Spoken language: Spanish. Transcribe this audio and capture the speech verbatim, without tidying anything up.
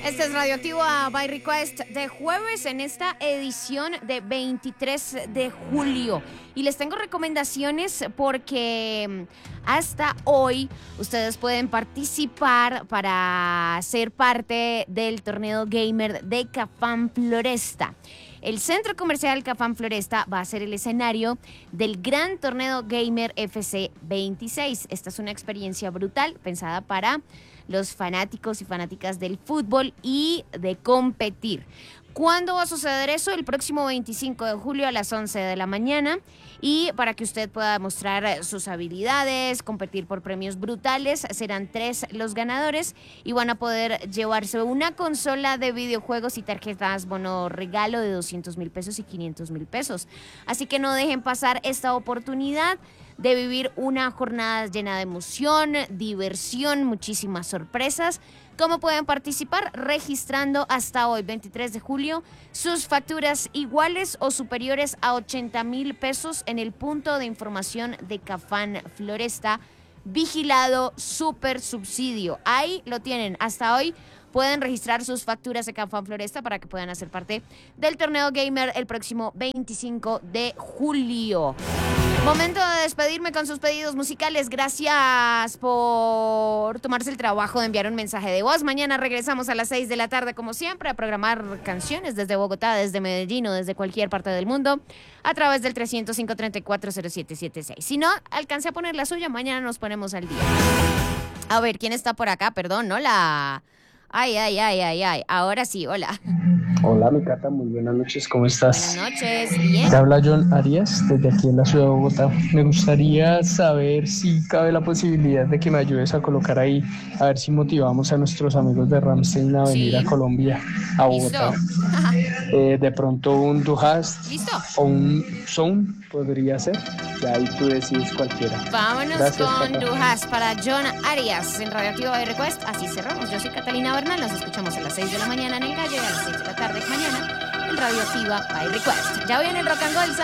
Este es Radioactivo by Request de jueves en esta edición de veintitrés de julio. Y les tengo recomendaciones porque hasta hoy ustedes pueden participar para ser parte del torneo gamer de Cafam Floresta. El Centro Comercial Cafam Floresta va a ser el escenario del Gran Torneo Gamer F C veintiséis. Esta es una experiencia brutal pensada para los fanáticos y fanáticas del fútbol y de competir. ¿Cuándo va a suceder eso? El próximo veinticinco de julio a las once de la mañana. Y para que usted pueda demostrar sus habilidades, competir por premios brutales, serán tres los ganadores y van a poder llevarse una consola de videojuegos y tarjetas bono regalo de doscientos mil pesos y quinientos mil pesos. Así que no dejen pasar esta oportunidad de vivir una jornada llena de emoción, diversión, muchísimas sorpresas. ¿Cómo pueden participar? Registrando hasta hoy, veintitrés de julio, sus facturas iguales o superiores a ochenta mil pesos en el punto de información de Cafam Floresta, vigilado super subsidio. Ahí lo tienen, hasta hoy pueden registrar sus facturas de Cafam Floresta para que puedan hacer parte del torneo gamer el próximo veinticinco de julio. Momento de despedirme con sus pedidos musicales. Gracias por tomarse el trabajo de enviar un mensaje de voz. Mañana regresamos a las seis de la tarde, como siempre, a programar canciones desde Bogotá, desde Medellín o desde cualquier parte del mundo a través del tres cero cinco, tres cuatro cero siete siete seis. Si no alcancé a poner la suya, mañana nos ponemos al día. A ver, ¿quién está por acá? Perdón, ¿no? La... Ay, ay, ay, ay, ay. Ahora sí, hola. Hola, mi Cata, muy buenas noches, ¿cómo estás? Buenas noches, bien. Te habla John Arias, desde aquí en la ciudad de Bogotá. Me gustaría saber si cabe la posibilidad de que me ayudes a colocar ahí, a ver si motivamos a nuestros amigos de Rammstein a venir Sí. a Colombia, a Bogotá. Eh, de pronto un Du hast ¿Listo? o un Sound podría ser. Ya ahí tú decides cualquiera. Vámonos. Gracias, con Cata. Du hast para John Arias en Radioactivo by Request. Así cerramos. Yo soy Catalina Bernal. Nos escuchamos a las seis de la mañana en el Gallo y a las seis de la tarde mañana en Radioactiva by Request. Ya viene el Rock and Roll.